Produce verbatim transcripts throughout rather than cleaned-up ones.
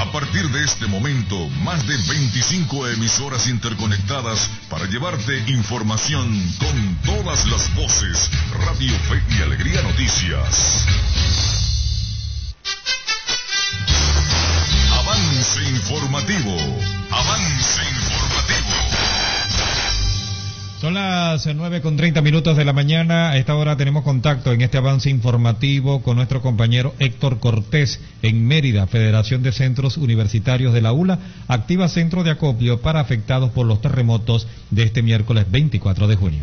A partir de este momento, más de veinticinco emisoras interconectadas para llevarte información con todas las voces. Radio Fe y Alegría Noticias. Avance informativo. Avance informativo. Son las nueve con treinta minutos de la mañana. A esta hora tenemos contacto en este avance informativo con nuestro compañero Héctor Cortés en Mérida. Federación de Centros Universitarios de la U L A activa centro de acopio para afectados por los terremotos de este miércoles veinticuatro de junio.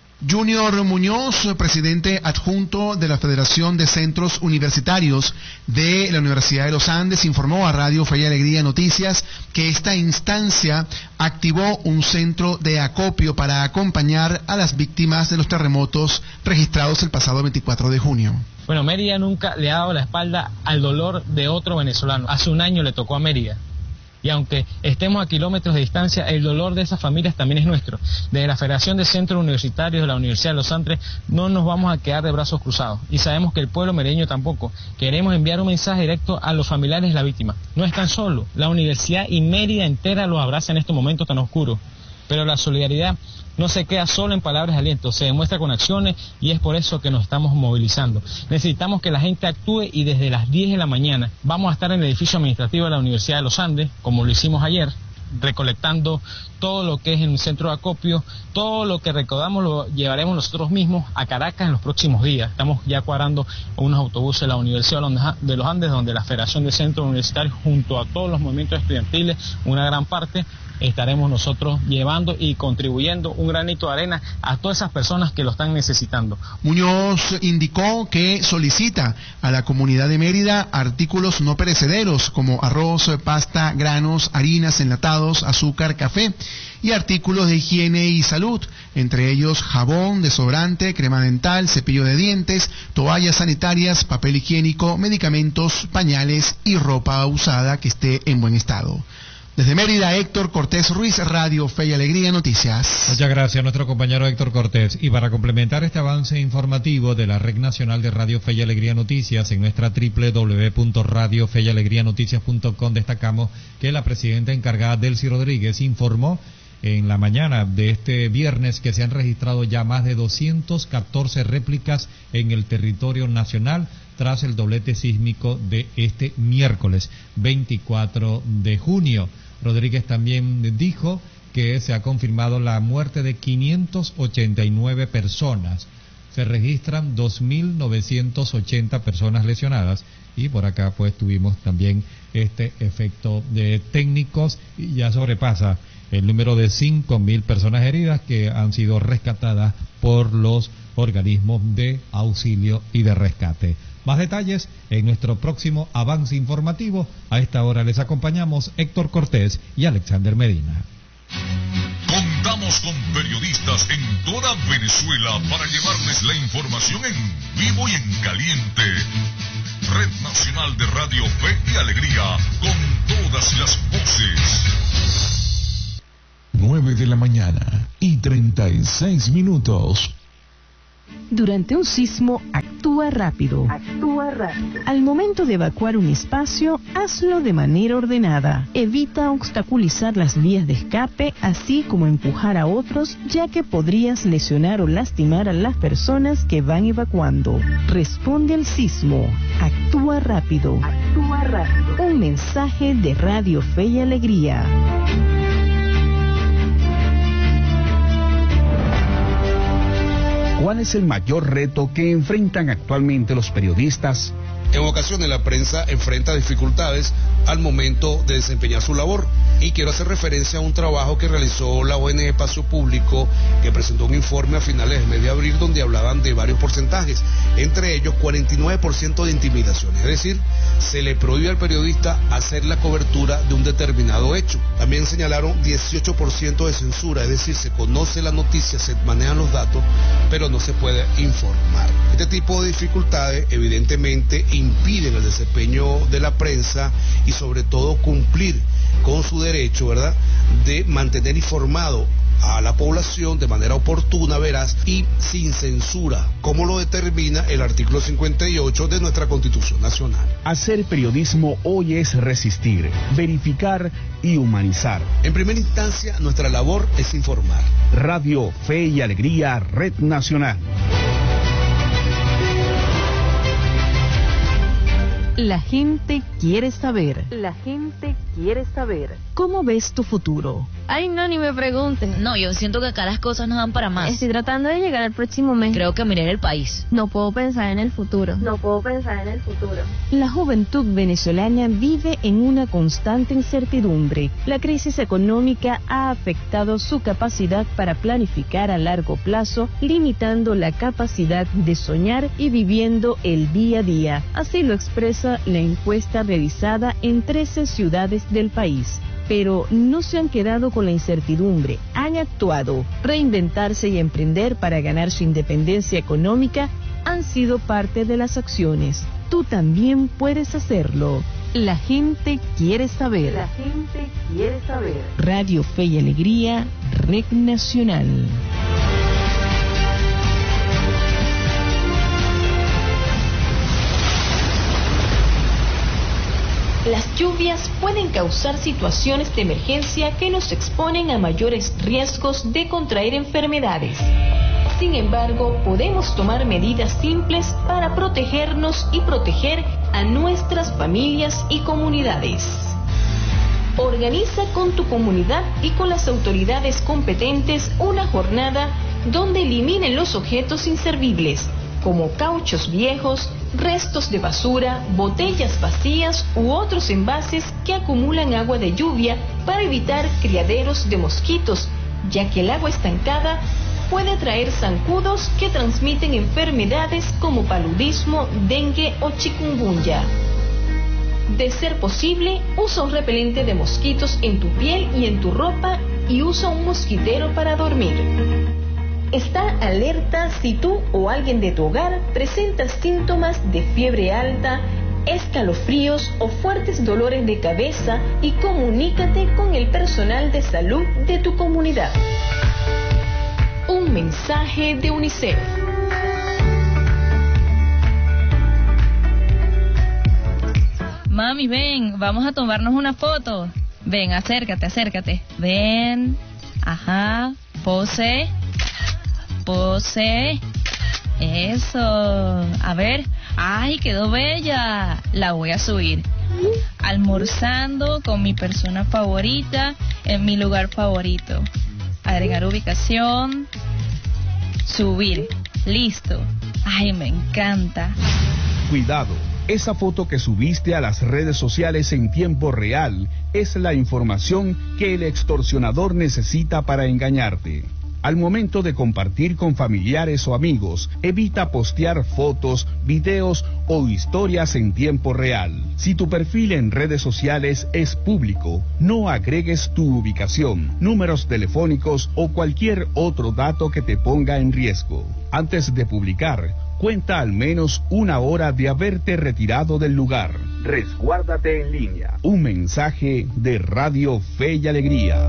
Junior Muñoz, presidente adjunto de la Federación de Centros Universitarios de la Universidad de los Andes, informó a Radio Fe y Alegría Noticias que esta instancia activó un centro de acopio para acompañar a las víctimas de los terremotos registrados el pasado veinticuatro de junio. Bueno, Mérida nunca le ha dado la espalda al dolor de otro venezolano. Hace un año le tocó a Mérida. Y aunque estemos a kilómetros de distancia, el dolor de esas familias también es nuestro. Desde la Federación de Centros Universitarios de la Universidad de los Andes no nos vamos a quedar de brazos cruzados. Y sabemos que el pueblo mereño tampoco. Queremos enviar un mensaje directo a los familiares de la víctima. No están solos. La universidad y Mérida entera los abraza en estos momentos tan oscuros. Pero la solidaridad no se queda solo en palabras de aliento, se demuestra con acciones y es por eso que nos estamos movilizando. Necesitamos que la gente actúe y desde las diez de la mañana vamos a estar en el edificio administrativo de la Universidad de los Andes, como lo hicimos ayer, recolectando todo lo que es en un centro de acopio. Todo lo que recaudamos lo llevaremos nosotros mismos a Caracas en los próximos días. Estamos ya cuadrando unos autobuses de la Universidad de los Andes, donde la Federación de Centros Universitarios, junto a todos los movimientos estudiantiles, una gran parte, estaremos nosotros llevando y contribuyendo un granito de arena a todas esas personas que lo están necesitando. Muñoz indicó que solicita a la comunidad de Mérida artículos no perecederos como arroz, pasta, granos, harinas, enlatados, azúcar, café y artículos de higiene y salud, entre ellos jabón, desodorante, crema dental, cepillo de dientes, toallas sanitarias, papel higiénico, medicamentos, pañales y ropa usada que esté en buen estado. Desde Mérida, Héctor Cortés Ruiz, Radio Fe y Alegría Noticias. Muchas gracias a nuestro compañero Héctor Cortés. Y para complementar este avance informativo de la Red Nacional de Radio Fe y Alegría Noticias, en nuestra doble u doble u doble u punto radio fe y alegría noticias punto com destacamos que la presidenta encargada Delcy Rodríguez informó en la mañana de este viernes que se han registrado ya más de doscientas catorce réplicas en el territorio nacional tras el doblete sísmico de este miércoles veinticuatro de junio. Rodríguez también dijo que se ha confirmado la muerte de quinientas ochenta y nueve personas. Se registran dos mil novecientas ochenta personas lesionadas y por acá pues tuvimos también este efecto de técnicos y ya sobrepasa el número de cinco mil personas heridas que han sido rescatadas por los organismos de auxilio y de rescate. Más detalles en nuestro próximo avance informativo. A esta hora les acompañamos Héctor Cortés y Alexander Medina. Contamos con periodistas en toda Venezuela para llevarles la información en vivo y en caliente. Red Nacional de Radio Fe y Alegría, con todas las voces. nueve de la mañana y treinta y seis minutos. Durante un sismo, actúa rápido. Actúa rápido. Al momento de evacuar un espacio, hazlo de manera ordenada. Evita obstaculizar las vías de escape, así como empujar a otros, ya que podrías lesionar o lastimar a las personas que van evacuando. Responde al sismo. Actúa rápido. Actúa rápido. Un mensaje de Radio Fe y Alegría. ¿Cuál es el mayor reto que enfrentan actualmente los periodistas? En ocasiones la prensa enfrenta dificultades al momento de desempeñar su labor y quiero hacer referencia a un trabajo que realizó la O N G Espacio Público, que presentó un informe a finales del mes de abril donde hablaban de varios porcentajes, entre ellos cuarenta y nueve por ciento de intimidaciones, es decir, se le prohíbe al periodista hacer la cobertura de un determinado hecho. También señalaron dieciocho por ciento de censura, es decir, se conoce la noticia, se manejan los datos, pero no se puede informar. Este tipo de dificultades evidentemente impiden el desempeño de la prensa y sobre todo cumplir con su derecho, ¿verdad?, de mantener informado a la población de manera oportuna, veraz y sin censura, como lo determina el artículo cincuenta y ocho de nuestra Constitución Nacional. Hacer periodismo hoy es resistir, verificar y humanizar. En primera instancia, nuestra labor es informar. Radio Fe y Alegría, Red Nacional. La gente quiere saber. La gente quiere saber. ¿Cómo ves tu futuro? Ay, no, ni me pregunten. No, yo siento que acá las cosas no dan para más. Estoy tratando de llegar al próximo mes. Creo que miré el país. No puedo pensar en el futuro. No puedo pensar en el futuro. La juventud venezolana vive en una constante incertidumbre. La crisis económica ha afectado su capacidad para planificar a largo plazo, limitando la capacidad de soñar y viviendo el día a día. Así lo expresa la encuesta realizada en trece ciudades del país. Pero no se han quedado con la incertidumbre, han actuado. Reinventarse y emprender para ganar su independencia económica han sido parte de las acciones. Tú también puedes hacerlo. La gente quiere saber. La gente quiere saber. Radio Fe y Alegría, Red Nacional. Las lluvias pueden causar situaciones de emergencia que nos exponen a mayores riesgos de contraer enfermedades. Sin embargo, podemos tomar medidas simples para protegernos y proteger a nuestras familias y comunidades. Organiza con tu comunidad y con las autoridades competentes una jornada donde eliminen los objetos inservibles, como cauchos viejos, restos de basura, botellas vacías u otros envases que acumulan agua de lluvia para evitar criaderos de mosquitos, ya que el agua estancada puede traer zancudos que transmiten enfermedades como paludismo, dengue o chikungunya. De ser posible, usa un repelente de mosquitos en tu piel y en tu ropa y usa un mosquitero para dormir. Está alerta si tú o alguien de tu hogar presenta síntomas de fiebre alta, escalofríos o fuertes dolores de cabeza y comunícate con el personal de salud de tu comunidad. Un mensaje de UNICEF. Mami, ven, vamos a tomarnos una foto. Ven, acércate, acércate. Ven, ajá, pose. Pose. Eso. A ver. Ay, quedó bella. La voy a subir. Almorzando con mi persona favorita en mi lugar favorito. Agregar ubicación. Subir. Listo. Ay, me encanta. Cuidado. Esa foto que subiste a las redes sociales en tiempo real es la información que el extorsionador necesita para engañarte. Al momento de compartir con familiares o amigos, evita postear fotos, videos o historias en tiempo real. Si tu perfil en redes sociales es público, no agregues tu ubicación, números telefónicos o cualquier otro dato que te ponga en riesgo. Antes de publicar, cuenta al menos una hora de haberte retirado del lugar. Resguárdate en línea. Un mensaje de Radio Fe y Alegría.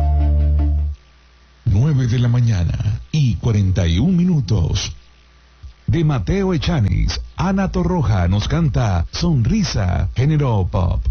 nueve de la mañana y cuarenta y un minutos. De Mateo Echanis, Ana Torroja nos canta Sonrisa, género pop.